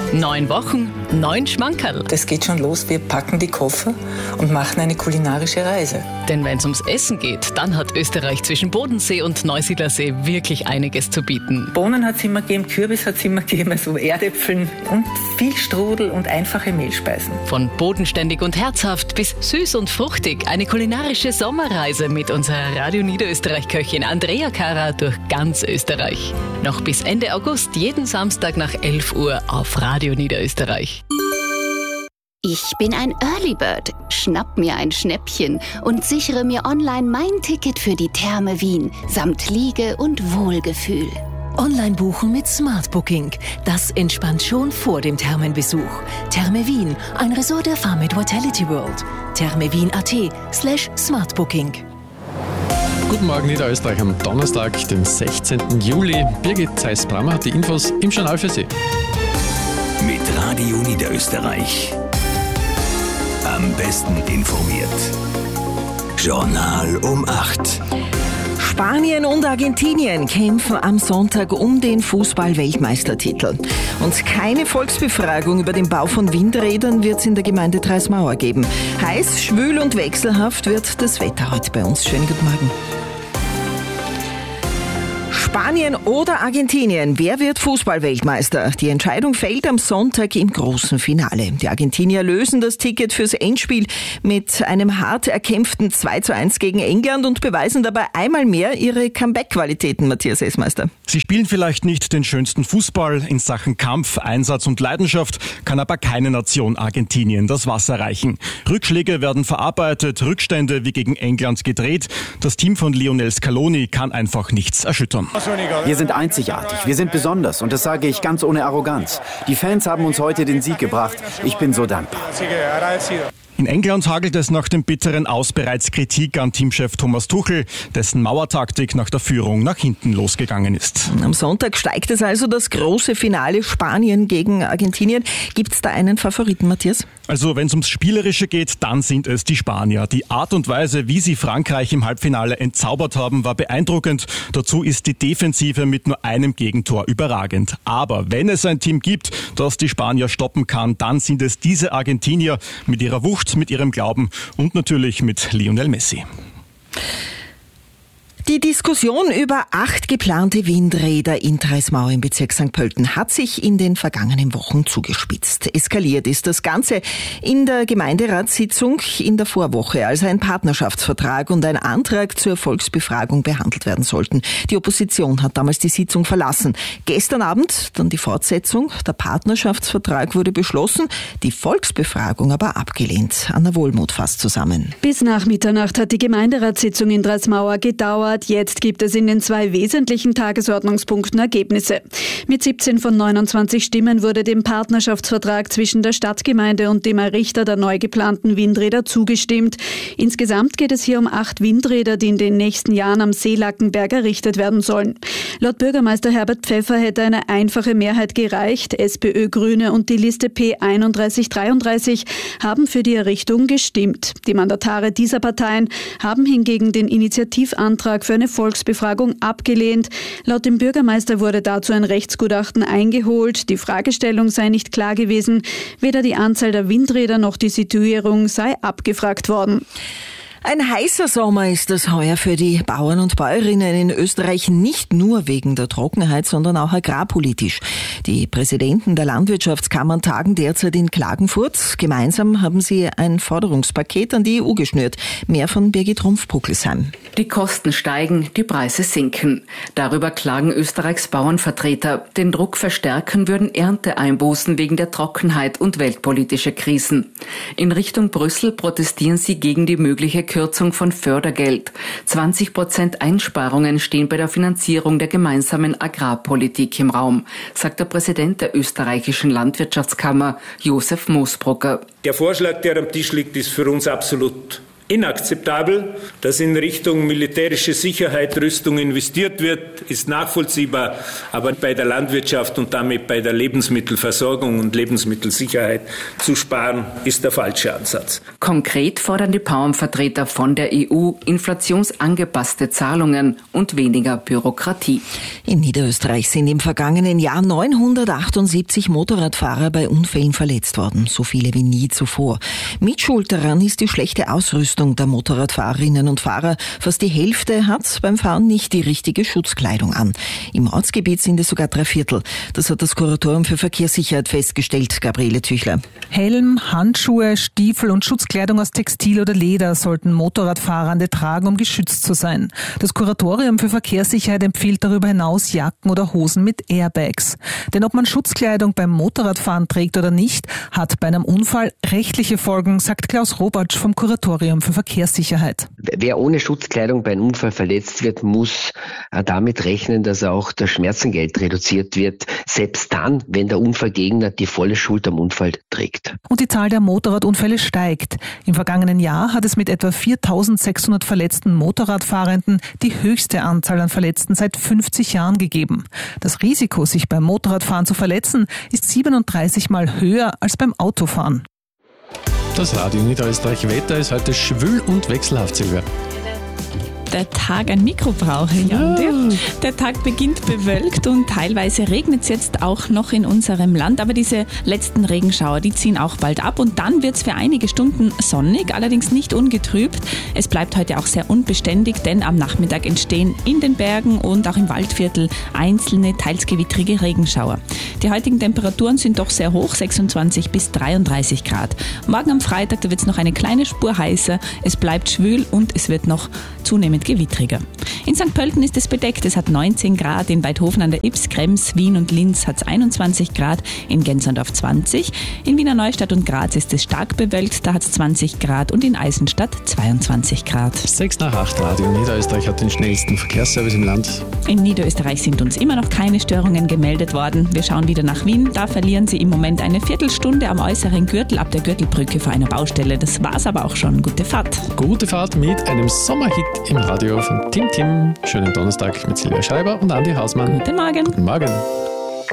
9 Wochen, 9 Schmankerl. Das geht schon los, wir packen die Koffer und machen eine kulinarische Reise. Denn wenn es ums Essen geht, dann hat Österreich zwischen Bodensee und Neusiedlersee wirklich einiges zu bieten. Bohnen hat es immer gegeben, Kürbis hat es immer gegeben, also Erdäpfeln und viel Strudel und einfache Mehlspeisen. Von bodenständig und herzhaft bis süß und fruchtig, eine kulinarische Sommerreise mit unserer Radio Niederösterreich-Köchin Andrea Kara durch ganz Österreich. Noch bis Ende August, jeden Samstag nach 11 Uhr auf Radio Niederösterreich. Ich bin ein Early Bird, schnapp mir ein Schnäppchen und sichere mir online mein Ticket für die Therme Wien samt Liege und Wohlgefühl. Online buchen mit Smart Booking. Das entspannt schon vor dem Thermenbesuch. Therme Wien, ein Resort der Farmit Vitality World. thermewien.at/smartbooking. Guten Morgen Niederösterreich am Donnerstag, den 16. Juli. Birgit Zeiss-Brammer hat die Infos im Journal für Sie. Mit Radio Niederösterreich. Am besten informiert. Journal um 8. Spanien und Argentinien kämpfen am Sonntag um den Fußball-Weltmeistertitel. Und keine Volksbefragung über den Bau von Windrädern wird es in der Gemeinde Treismauer geben. Heiß, schwül und wechselhaft wird das Wetter heute bei uns. Schönen guten Morgen. Spanien oder Argentinien, wer wird Fußball-Weltmeister? Die Entscheidung fällt am Sonntag im großen Finale. Die Argentinier lösen das Ticket fürs Endspiel mit einem hart erkämpften 2:1 gegen England und beweisen dabei einmal mehr ihre Comeback-Qualitäten, Matthias Essmeister. Sie spielen vielleicht nicht den schönsten Fußball. In Sachen Kampf, Einsatz und Leidenschaft kann aber keine Nation Argentinien das Wasser reichen. Rückschläge werden verarbeitet, Rückstände wie gegen England gedreht. Das Team von Lionel Scaloni kann einfach nichts erschüttern. Wir sind einzigartig, wir sind besonders und das sage ich ganz ohne Arroganz. Die Fans haben uns heute den Sieg gebracht. Ich bin so dankbar. In England hagelt es nach dem bitteren Aus bereits Kritik an Teamchef Thomas Tuchel, dessen Mauertaktik nach der Führung nach hinten losgegangen ist. Am Sonntag steigt es also, das große Finale Spanien gegen Argentinien. Gibt es da einen Favoriten, Matthias? Also wenn es ums Spielerische geht, dann sind es die Spanier. Die Art und Weise, wie sie Frankreich im Halbfinale entzaubert haben, war beeindruckend. Dazu ist die Defensive mit nur einem Gegentor überragend. Aber wenn es ein Team gibt, das die Spanier stoppen kann, dann sind es diese Argentinier mit ihrer Wucht, mit ihrem Glauben und natürlich mit Lionel Messi. Die Diskussion über 8 geplante Windräder in Treismauer im Bezirk St. Pölten hat sich in den vergangenen Wochen zugespitzt. Eskaliert ist das Ganze in der Gemeinderatssitzung in der Vorwoche, als ein Partnerschaftsvertrag und ein Antrag zur Volksbefragung behandelt werden sollten. Die Opposition hat damals die Sitzung verlassen. Gestern Abend dann die Fortsetzung. Der Partnerschaftsvertrag wurde beschlossen, die Volksbefragung aber abgelehnt. Anna Wohlmuth fasst zusammen. Bis nach Mitternacht hat die Gemeinderatssitzung in Treismauer gedauert. Jetzt gibt es in den 2 wesentlichen Tagesordnungspunkten Ergebnisse. Mit 17 von 29 Stimmen wurde dem Partnerschaftsvertrag zwischen der Stadtgemeinde und dem Errichter der neu geplanten Windräder zugestimmt. Insgesamt geht es hier um 8 Windräder, die in den nächsten Jahren am Seelackenberg errichtet werden sollen. Laut Bürgermeister Herbert Pfeffer hätte eine einfache Mehrheit gereicht. SPÖ, Grüne und die Liste P3133 haben für die Errichtung gestimmt. Die Mandatare dieser Parteien haben hingegen den Initiativantrag für eine Volksbefragung abgelehnt. Laut dem Bürgermeister wurde dazu ein Rechtsgutachten eingeholt. Die Fragestellung sei nicht klar gewesen. Weder die Anzahl der Windräder noch die Situierung sei abgefragt worden. Ein heißer Sommer ist es heuer für die Bauern und Bäuerinnen in Österreich, nicht nur wegen der Trockenheit, sondern auch agrarpolitisch. Die Präsidenten der Landwirtschaftskammern tagen derzeit in Klagenfurt. Gemeinsam haben sie ein Forderungspaket an die EU geschnürt. Mehr von Birgit Rumpf-Puckelsheim. Die Kosten steigen, die Preise sinken. Darüber klagen Österreichs Bauernvertreter. Den Druck verstärken würden Ernteeinbußen wegen der Trockenheit und weltpolitische Krisen. In Richtung Brüssel protestieren sie gegen die mögliche Kürzung von Fördergeld. 20% Einsparungen stehen bei der Finanzierung der gemeinsamen Agrarpolitik im Raum, sagt der Präsident der österreichischen Landwirtschaftskammer, Josef Moosbrucker. Der Vorschlag, der am Tisch liegt, ist für uns absolut inakzeptabel. Dass in Richtung militärische Sicherheit, Rüstung investiert wird, ist nachvollziehbar. Aber bei der Landwirtschaft und damit bei der Lebensmittelversorgung und Lebensmittelsicherheit zu sparen, ist der falsche Ansatz. Konkret fordern die Bauernvertreter von der EU inflationsangepasste Zahlungen und weniger Bürokratie. In Niederösterreich sind im vergangenen Jahr 978 Motorradfahrer bei Unfällen verletzt worden. So viele wie nie zuvor. Mitschuld daran ist die schlechte Ausrüstung der Motorradfahrerinnen und Fahrer. Fast die Hälfte hat beim Fahren nicht die richtige Schutzkleidung an. Im Ortsgebiet sind es sogar 3/4. Das hat das Kuratorium für Verkehrssicherheit festgestellt. Gabriele Tüchler. Helm, Handschuhe, Stiefel und Schutzkleidung aus Textil oder Leder sollten Motorradfahrende tragen, um geschützt zu sein. Das Kuratorium für Verkehrssicherheit empfiehlt darüber hinaus Jacken oder Hosen mit Airbags. Denn ob man Schutzkleidung beim Motorradfahren trägt oder nicht, hat bei einem Unfall rechtliche Folgen, sagt Klaus Robatsch vom Kuratorium für Verkehrssicherheit. Wer ohne Schutzkleidung bei einem Unfall verletzt wird, muss damit rechnen, dass auch das Schmerzengeld reduziert wird, selbst dann, wenn der Unfallgegner die volle Schuld am Unfall trägt. Und die Zahl der Motorradunfälle steigt. Im vergangenen Jahr hat es mit etwa 4.600 verletzten Motorradfahrenden die höchste Anzahl an Verletzten seit 50 Jahren gegeben. Das Risiko, sich beim Motorradfahren zu verletzen, ist 37 Mal höher als beim Autofahren. Das Radio Niederösterreich Wetter ist heute schwül und wechselhaft, Silvia. Der Tag ein Mikro brauche, Jan. Der Tag beginnt bewölkt und teilweise regnet es jetzt auch noch in unserem Land. Aber diese letzten Regenschauer, die ziehen auch bald ab und dann wird es für einige Stunden sonnig, allerdings nicht ungetrübt. Es bleibt heute auch sehr unbeständig, denn am Nachmittag entstehen in den Bergen und auch im Waldviertel einzelne, teils gewittrige Regenschauer. Die heutigen Temperaturen sind doch sehr hoch, 26 bis 33 Grad. Morgen am Freitag, da wird es noch eine kleine Spur heißer, es bleibt schwül und es wird noch zunehmend gewittriger. In St. Pölten ist es bedeckt, es hat 19 Grad, in Weidhofen an der Ybbs, Krems, Wien und Linz hat es 21 Grad, in Gensendorf 20, in Wiener Neustadt und Graz ist es stark bewölkt, da hat es 20 Grad und in Eisenstadt 22 Grad. 6:08 Radio Niederösterreich hat den schnellsten Verkehrsservice im Land. In Niederösterreich sind uns immer noch keine Störungen gemeldet worden. Wir schauen wieder nach Wien, da verlieren Sie im Moment eine Viertelstunde am äußeren Gürtel ab der Gürtelbrücke vor einer Baustelle. Das war's aber auch schon. Gute Fahrt. Gute Fahrt mit einem Sommerhit im Radio von Tim Tim. Schönen Donnerstag mit Silvia Schreiber und Andi Hausmann. Guten Morgen. Guten Morgen.